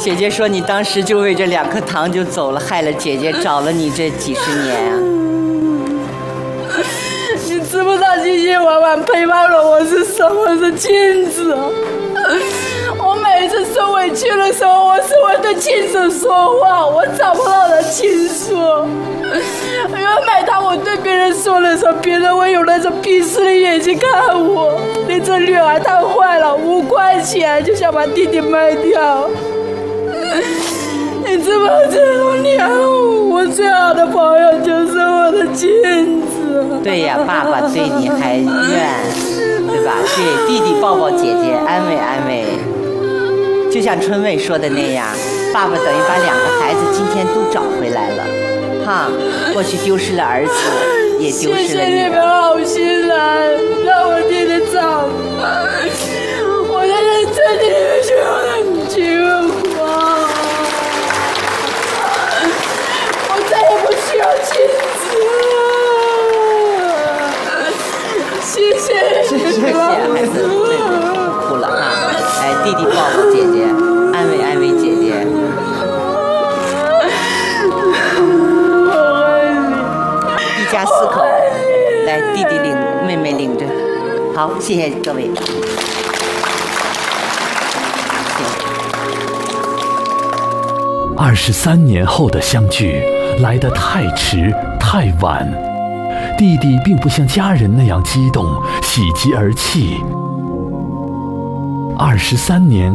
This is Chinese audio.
姐姐说你当时就为这2颗糖就走了，害了姐姐找了你这几10年啊。 你知不知道今天晚晚陪伴了我是什么的亲子？我每次受委屈的时候，我是我的亲手说话，我找不到人倾诉。因为每当我对别人说的时候，别人会有那种鄙视的眼睛看我。你这女儿太坏了，5块钱就想把弟弟卖掉。你知不知道我最好的朋友就是我的亲子。 对呀，爸爸对你还怨，对吧？对，弟弟抱抱姐姐，安慰安慰。就像春妹说的那样，爸爸等于把2个孩子今天都找回来了，哈，过去丢失了儿子，也丢失了你。 谢谢你们好心来让我弟弟长大，我在这真的需要很情话，我再也不需要亲子了。谢谢孩子，哭了哈。来，弟弟抱抱姐姐，安慰安慰姐姐。一家4口，来，弟弟领，妹妹领着。好，谢谢各位。 23年后的相聚来得太迟太晚，弟弟并不像家人那样激动，喜极而泣。23年